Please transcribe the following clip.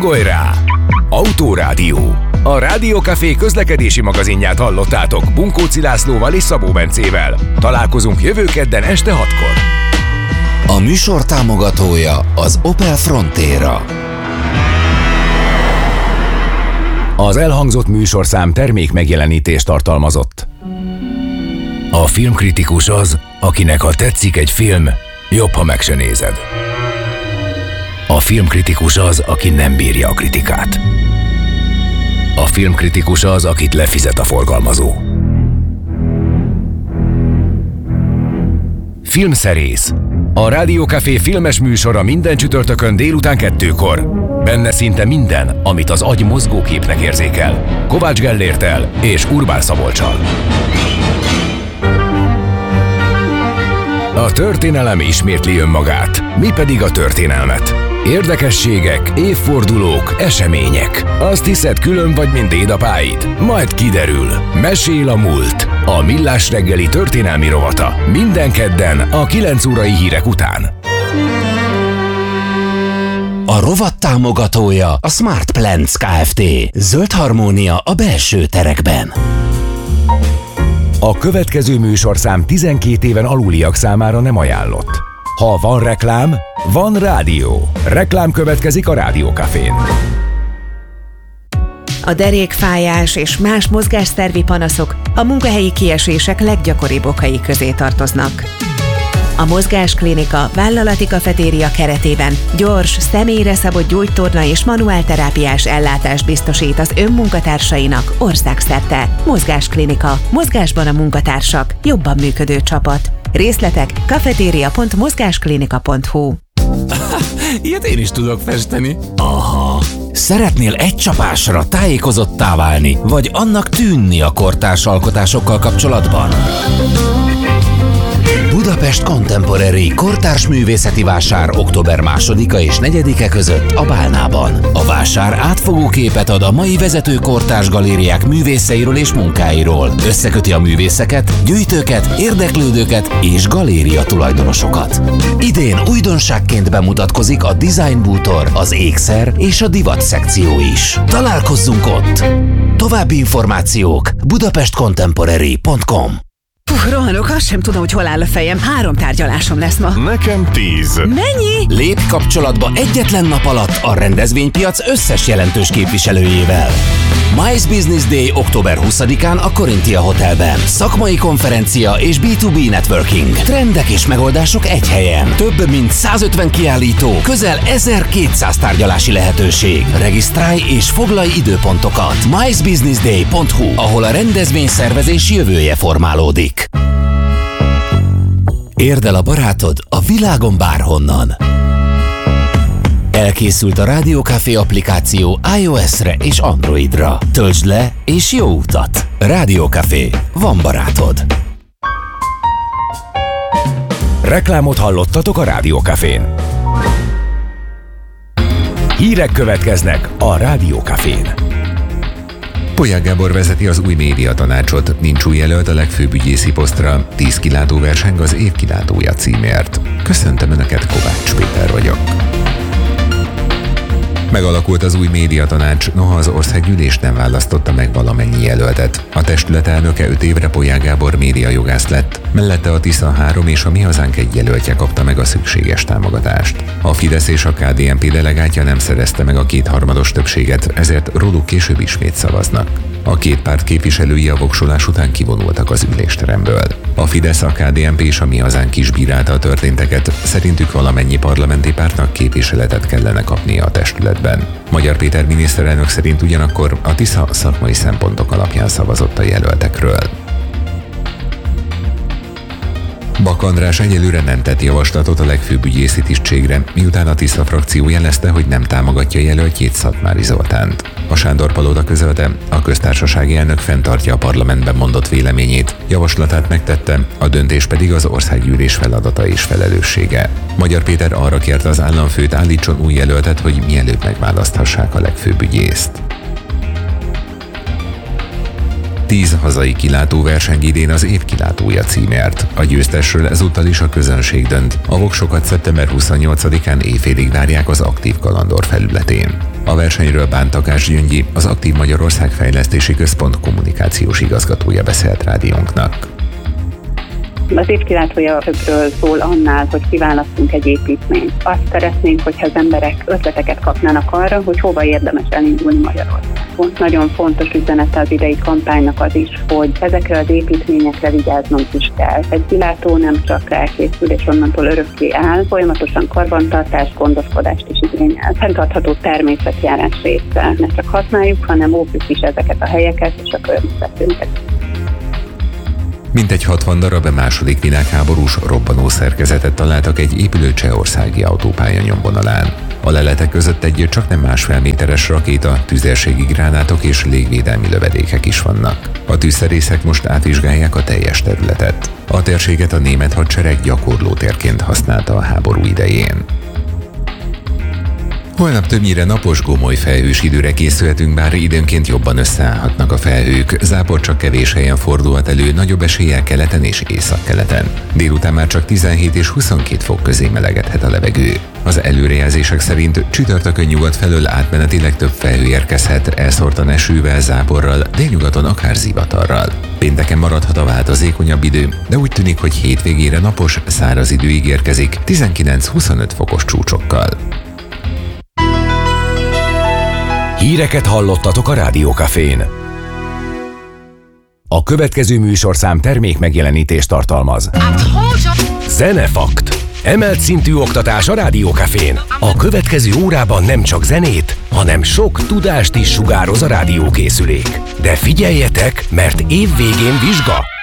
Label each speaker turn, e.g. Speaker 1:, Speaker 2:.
Speaker 1: Hangolj rá! Autórádió. A Rádiókafé közlekedési magazinját hallottátok Bunkóci Lászlóval és Szabó Bencével. Találkozunk jövő kedden este 6-kor.
Speaker 2: A műsor támogatója az Opel Frontera.
Speaker 1: Az elhangzott műsorszám termék megjelenítést tartalmazott. A filmkritikus az, akinek ha tetszik egy film, jobb, ha meg se nézed. A filmkritikus az, aki nem bírja a kritikát. A filmkritikus az, akit lefizet a forgalmazó. Filmszerész. A Rádiókafé filmes műsora minden csütörtökön délután 2-kor. Benne szinte minden, amit az agy mozgóképnek érzékel. Kovács Gellérttel és Urbán Szabolccsal. A történelem ismétli önmagát, mi pedig a történelmet. Érdekességek, évfordulók, események. Azt hiszed, külön vagy, mint dédapáid? Majd kiderül. Mesél a múlt. A Millás reggeli történelmi rovata. Minden kedden a 9 órai hírek után.
Speaker 2: A rovat támogatója a Smart Plants Kft. Zöld harmónia a belső terekben.
Speaker 1: A következő műsorszám 12 éven aluliak számára nem ajánlott. Ha van reklám, van rádió. Reklám következik a Rádiókafén.
Speaker 3: A derékfájás és más mozgásszervi panaszok a munkahelyi kiesések leggyakoribb okai közé tartoznak. A Mozgásklinika vállalati kafetéria keretében gyors, személyre szabott gyógytorna és manuálterápiás ellátást biztosít az önmunkatársainak országszerte. Mozgásklinika. Mozgásban a munkatársak. Jobban működő csapat. Részletek kafeteria.mozgásklinika.hu.
Speaker 4: Ilyet én is tudok festeni.
Speaker 2: Aha. Szeretnél egy csapásra tájékozottá válni, vagy annak tűnni a kortárs alkotásokkal kapcsolatban? Budapest Contemporary kortárs művészeti vásár október 2-a és 4-e között a Bálnában. A vásár átfogó képet ad a mai vezető kortárs galériák művészeiről és munkáiról. Összeköti a művészeket, gyűjtőket, érdeklődőket és galéria tulajdonosokat. Idén újdonságként bemutatkozik a Design Bútor, az ékszer és a divat szekció is. Találkozzunk ott! További információk budapestcontemporary.com.
Speaker 3: Rohanok, azt sem tudom, hogy hol áll a fejem. 3 tárgyalásom lesz ma.
Speaker 5: Nekem 10.
Speaker 3: Mennyi?
Speaker 2: Lépj kapcsolatba egyetlen nap alatt a rendezvénypiac összes jelentős képviselőjével. MICE Business Day október 20-án a Corinthia Hotelben. Szakmai konferencia és B2B networking. Trendek és megoldások egy helyen. Több mint 150 kiállító, közel 1200 tárgyalási lehetőség. Regisztrálj és foglalj időpontokat. micebusinessday.hu, ahol a rendezvényszervezés jövője formálódik. Érd el a barátod a világon bárhonnan. Elkészült a Rádiókafé applikáció iOS-re és Androidra. Töltsd le és jó utat! Rádiókafé. Van barátod.
Speaker 1: Reklámot hallottatok a Rádiókafén. Hírek következnek a Rádiókafén.
Speaker 6: Polyák Gábor vezeti az új médiatanácsot, nincs új jelölt a legfőbb ügyészi posztra, 10 kilátó verseng az év kilátója címért. Köszöntöm Önöket, Kovács Péter vagyok. Megalakult az új médiatanács, noha az országgyűlés nem választotta meg valamennyi jelöltet. A testület elnöke 5 évre Polyák Gábor médiajogász lett, mellette a Tisza 3 és a Mi Hazánk egy jelöltje kapta meg a szükséges támogatást. A Fidesz és a KDNP delegátja nem szerezte meg a 2/3 többséget, ezért róluk később ismét szavaznak. A két párt képviselői a voksolás után kivonultak az ülésteremből. A Fidesz, a KDNP és a Mi Hazánk is bírálta a történteket, szerintük valamennyi parlamenti pártnak képviseletet kellene kapnia a testületben. Magyar Péter miniszterelnök szerint ugyanakkor a Tisza szakmai szempontok alapján szavazott a jelöltekről. Bak András egyelőre nem tett javaslatot a legfőbb ügyészi tisztségre, miután a Tisza frakció jelezte, hogy nem támogatja jelöltjét, Szatmári Zoltánt. A Sándor-palota közölte, a köztársasági elnök fenntartja a parlamentben mondott véleményét, javaslatát megtette, a döntés pedig az országgyűlés feladata és felelőssége. Magyar Péter arra kérte az államfőt, állítson új jelöltet, hogy mielőbb megválaszthassák a legfőbb ügyészt. 10 hazai kilátóverseny idén az év kilátója címért. A győztesről ezúttal is a közönség dönt. A voksokat szeptember 28-án éjfélig várják az Aktív Kalandor felületén. A versenyről Bán Takás Gyöngyi, az Aktív Magyarország Fejlesztési Központ kommunikációs igazgatója beszélt rádiónknak.
Speaker 5: Az év kilátója többről szól annál, hogy kiválasztunk egy építményt. Azt szeretnénk, hogyha az emberek ötleteket kapnának arra, hogy hova érdemes elindulni Magyarországon. Nagyon fontos üzenete az idei kampánynak az is, hogy ezekre az építményekre vigyáznunk is kell. Egy kilátó nem csak elkészül és onnantól örökké áll, folyamatosan karbantartást, gondoskodást is igényel. Fenntartható természetjárás része. Ne csak használjuk, hanem óvjuk is ezeket a helyeket és a környezetünket.
Speaker 6: Mintegy 60 darab második világháborús robbanó szerkezetet találtak egy épülő csehországi autópálya nyomvonalán. A leletek között egy csaknem 1,5 méteres rakéta, tüzérségi gránátok és légvédelmi lövedékek is vannak. A tűzszerészek most átvizsgálják a teljes területet. A térséget a német hadsereg gyakorlótérként használta a háború idején. Holnap többnyire napos, gomoly felhős időre készülhetünk, bár időnként jobban összeállhatnak a felhők. Zápor csak kevés helyen fordulhat elő, nagyobb eséllyel keleten és északkeleten. Délután már csak 17 és 22 fok közé melegedhet a levegő. Az előrejelzések szerint csütörtökön nyugat felől átmenetileg több felhő érkezhet, elszórtan esővel, záporral, délnyugaton akár zivatarral. Pénteken maradhat a változékonyabb idő, de úgy tűnik, hogy hétvégére napos, száraz idő ígérkezik, 19-25 fokos csúcsokkal.
Speaker 1: Híreket hallottatok a Rádió Cafén. A következő műsorszám termék megjelenítést tartalmaz. Zenefakt. Emelt szintű oktatás a Rádió Cafén. A következő órában nem csak zenét, hanem sok tudást is sugároz a rádiókészülék. De figyeljetek, mert év végén vizsga.